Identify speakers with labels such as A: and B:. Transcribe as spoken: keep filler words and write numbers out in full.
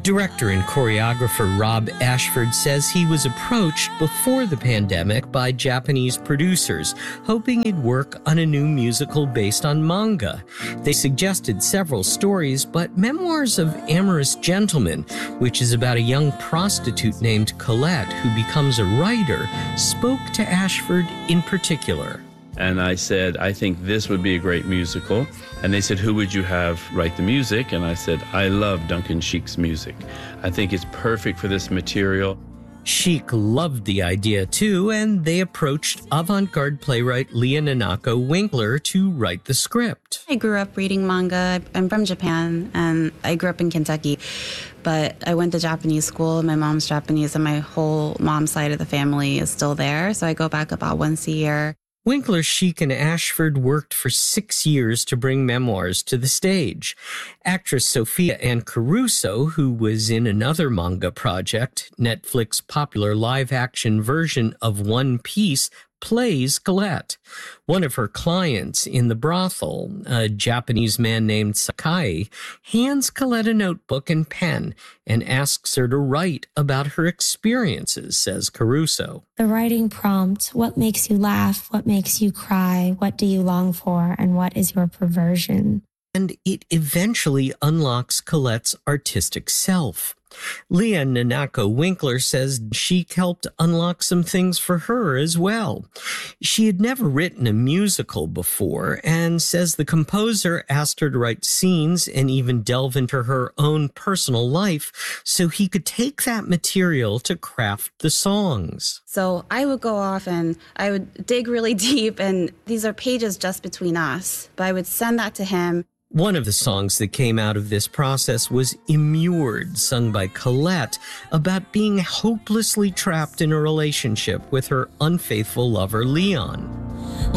A: Director and choreographer Rob Ashford says he was approached before the pandemic by Japanese producers, hoping he'd work on a new musical based on manga. They suggested several stories, but Memoirs of Amorous Gentleman, which is about a young prostitute named Colette who becomes a writer, spoke to Ashford in particular.
B: And I said, I think this would be a great musical. And they said, who would you have write the music? And I said, I love Duncan Sheik's music. I think it's perfect for this material.
A: Sheik loved the idea too, and they approached avant-garde playwright Leah Nanako Winkler to write the script.
C: I grew up reading manga. I'm from Japan, and I grew up in Kentucky. But I went to Japanese school. My mom's Japanese, and my whole mom's side of the family is still there. So I go back about once a year.
A: Winkler, Sheik, and Ashford worked for six years to bring Memoirs to the stage. Actress Sophia Ann Caruso, who was in another manga project, Netflix's popular live-action version of One Piece, plays Colette. One of her clients in the brothel, a Japanese man named Sakai, hands Colette a notebook and pen and asks her to write about her experiences, says Caruso.
D: The writing prompt: what makes you laugh, what makes you cry, what do you long for, and what is your perversion?
A: And it eventually unlocks Colette's artistic self. Leah Nanako Winkler says Sheik helped unlock some things for her as well. She had never written a musical before and says the composer asked her to write scenes and even delve into her own personal life so he could take that material to craft the songs.
C: So I would go off and I would dig really deep, and these are pages just between us. But I would send that to him.
A: One of the songs that came out of this process was Immured, sung by Colette, about being hopelessly trapped in a relationship with her unfaithful lover, Leon.